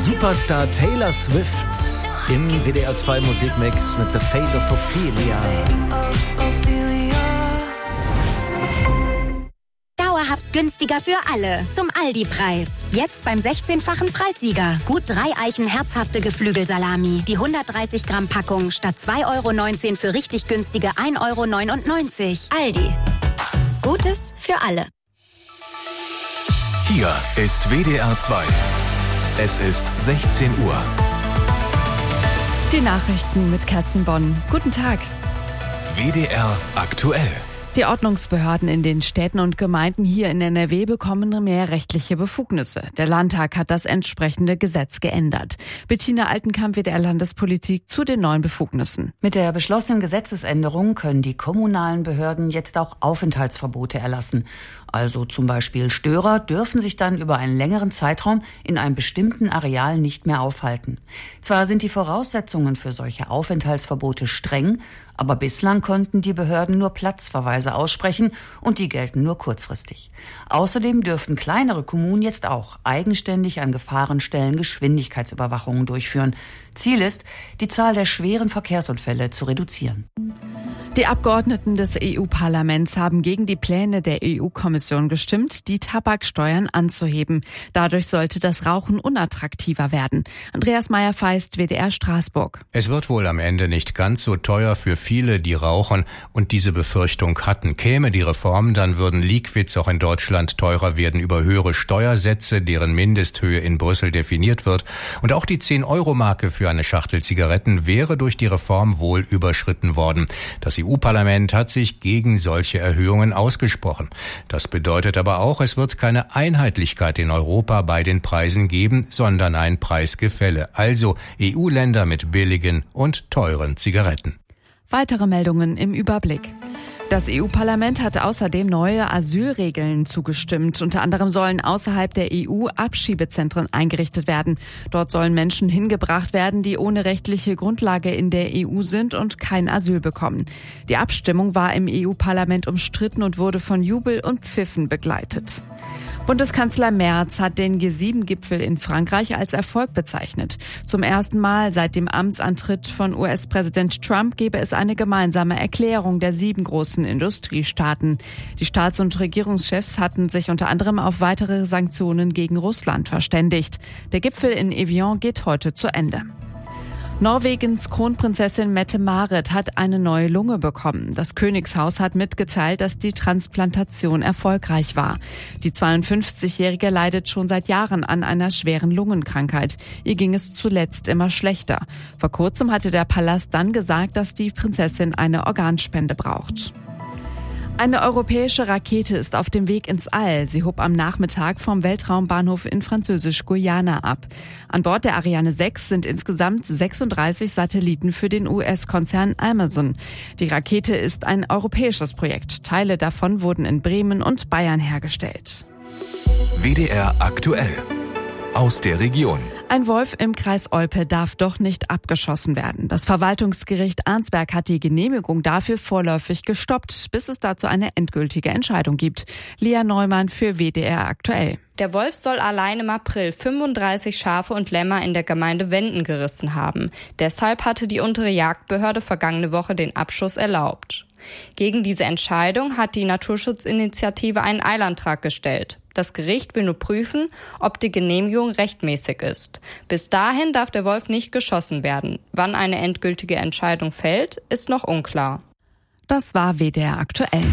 Superstar Taylor Swift im WDR 2 Musikmix mit The Fate of Ophelia. Dauerhaft günstiger für alle. Zum Aldi-Preis. Jetzt beim 16-fachen Preissieger. Gut 3 Eichen herzhafte Geflügelsalami. Die 130 Gramm Packung statt 2,19 € für richtig günstige 1,99 €. Aldi. Gutes für alle. Hier ist WDR 2. Es ist 16 Uhr. Die Nachrichten mit Kerstin Bonn. Guten Tag. WDR aktuell. Die Ordnungsbehörden in den Städten und Gemeinden hier in NRW bekommen mehr rechtliche Befugnisse. Der Landtag hat das entsprechende Gesetz geändert. Bettina Altenkamp, WDR-Landespolitik, zu den neuen Befugnissen. Mit der beschlossenen Gesetzesänderung können die kommunalen Behörden jetzt auch Aufenthaltsverbote erlassen. Also zum Beispiel Störer dürfen sich dann über einen längeren Zeitraum in einem bestimmten Areal nicht mehr aufhalten. Zwar sind die Voraussetzungen für solche Aufenthaltsverbote streng, aber bislang konnten die Behörden nur Platzverweise aussprechen und die gelten nur kurzfristig. Außerdem dürften kleinere Kommunen jetzt auch eigenständig an Gefahrenstellen Geschwindigkeitsüberwachungen durchführen. Ziel ist, die Zahl der schweren Verkehrsunfälle zu reduzieren. Die Abgeordneten des EU-Parlaments haben gegen die Pläne der EU-Kommission gestimmt, die Tabaksteuern anzuheben. Dadurch sollte das Rauchen unattraktiver werden. Andreas Meyer-Feist, WDR Straßburg. Es wird wohl am Ende nicht ganz so teuer für viele, die rauchen und diese Befürchtung hatten. Käme die Reform, dann würden Liquids auch in Deutschland teurer werden über höhere Steuersätze, deren Mindesthöhe in Brüssel definiert wird. Und auch die 10-Euro-Marke für eine Schachtel Zigaretten wäre durch die Reform wohl überschritten worden. Das EU-Parlament hat sich gegen solche Erhöhungen ausgesprochen. Das bedeutet aber auch, es wird keine Einheitlichkeit in Europa bei den Preisen geben, sondern ein Preisgefälle. Also EU-Länder mit billigen und teuren Zigaretten. Weitere Meldungen im Überblick. Das EU-Parlament hat außerdem neue Asylregeln zugestimmt. Unter anderem sollen außerhalb der EU Abschiebezentren eingerichtet werden. Dort sollen Menschen hingebracht werden, die ohne rechtliche Grundlage in der EU sind und kein Asyl bekommen. Die Abstimmung war im EU-Parlament umstritten und wurde von Jubel und Pfiffen begleitet. Bundeskanzler Merz hat den G7-Gipfel in Frankreich als Erfolg bezeichnet. Zum ersten Mal seit dem Amtsantritt von US-Präsident Trump gebe es eine gemeinsame Erklärung der 7 großen Industriestaaten. Die Staats- und Regierungschefs hatten sich unter anderem auf weitere Sanktionen gegen Russland verständigt. Der Gipfel in Evian geht heute zu Ende. Norwegens Kronprinzessin Mette-Marit hat eine neue Lunge bekommen. Das Königshaus hat mitgeteilt, dass die Transplantation erfolgreich war. Die 52-Jährige leidet schon seit Jahren an einer schweren Lungenkrankheit. Ihr ging es zuletzt immer schlechter. Vor kurzem hatte der Palast dann gesagt, dass die Prinzessin eine Organspende braucht. Eine europäische Rakete ist auf dem Weg ins All. Sie hob am Nachmittag vom Weltraumbahnhof in Französisch-Guyana ab. An Bord der Ariane 6 sind insgesamt 36 Satelliten für den US-Konzern Amazon. Die Rakete ist ein europäisches Projekt. Teile davon wurden in Bremen und Bayern hergestellt. WDR aktuell. Aus der Region. Ein Wolf im Kreis Olpe darf doch nicht abgeschossen werden. Das Verwaltungsgericht Arnsberg hat die Genehmigung dafür vorläufig gestoppt, bis es dazu eine endgültige Entscheidung gibt. Lea Neumann für WDR aktuell. Der Wolf soll allein im April 35 Schafe und Lämmer in der Gemeinde Wenden gerissen haben. Deshalb hatte die untere Jagdbehörde vergangene Woche den Abschuss erlaubt. Gegen diese Entscheidung hat die Naturschutzinitiative einen Eilantrag gestellt. Das Gericht will nur prüfen, ob die Genehmigung rechtmäßig ist. Bis dahin darf der Wolf nicht geschossen werden. Wann eine endgültige Entscheidung fällt, ist noch unklar. Das war WDR aktuell.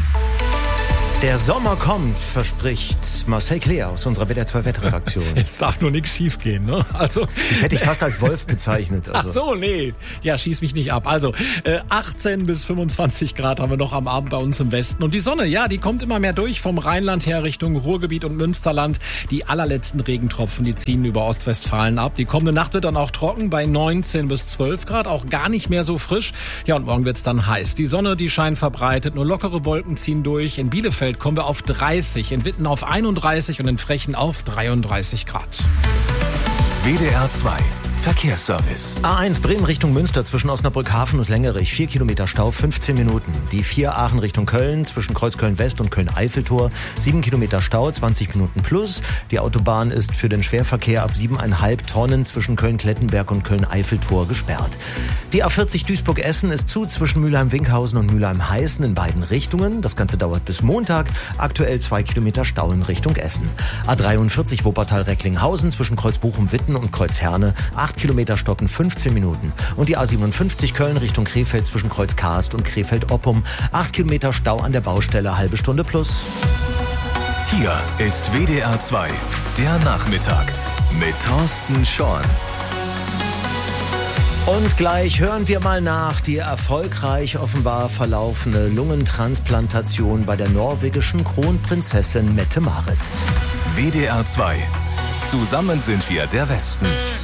Der Sommer kommt, verspricht Marcel Kleer aus unserer WDR 2 Wettredaktion. Es darf nur nichts schief gehen, ne? Also Ich hätte dich fast als Wolf bezeichnet. Ach so, nee. Ja, schieß mich nicht ab. Also 18 bis 25 Grad haben wir noch am Abend bei uns im Westen. Und die Sonne, ja, die kommt immer mehr durch vom Rheinland her Richtung Ruhrgebiet und Münsterland. Die allerletzten Regentropfen, die ziehen über Ostwestfalen ab. Die kommende Nacht wird dann auch trocken bei 19 bis 12 Grad, auch gar nicht mehr so frisch. Ja, und morgen wird's dann heiß. Die Sonne, die scheint verbreitet, nur lockere Wolken ziehen durch. In Bielefeld kommen wir auf 30, in Witten auf 31 und in Frechen auf 33 Grad. WDR 2. Verkehrsservice. A1 Bremen Richtung Münster zwischen Osnabrück Hafen und Längerich. 4 Kilometer Stau, 15 Minuten. Die 4 Aachen Richtung Köln zwischen Kreuz Köln-West und Köln-Eiffeltor. 7 Kilometer Stau, 20 Minuten plus. Die Autobahn ist für den Schwerverkehr ab 7,5 Tonnen zwischen Köln-Klettenberg und Köln-Eiffeltor gesperrt. Die A40 Duisburg-Essen ist zu zwischen Mülheim-Winkhausen und Mülheim-Heißen in beiden Richtungen. Das Ganze dauert bis Montag. Aktuell 2 Kilometer Stau in Richtung Essen. A43 Wuppertal-Recklinghausen zwischen Kreuz Bochum-Witten und Kreuz Herne. 8 Kilometer stoppen, 15 Minuten. Und die A57 Köln Richtung Krefeld zwischen Kreuz Karst und Krefeld-Oppum. 8 Kilometer Stau an der Baustelle, halbe Stunde plus. Hier ist WDR 2, der Nachmittag mit Thorsten Schorn. Und gleich hören wir mal nach, die erfolgreich offenbar verlaufene Lungentransplantation bei der norwegischen Kronprinzessin Mette-Marit. WDR 2. Zusammen sind wir der Westen.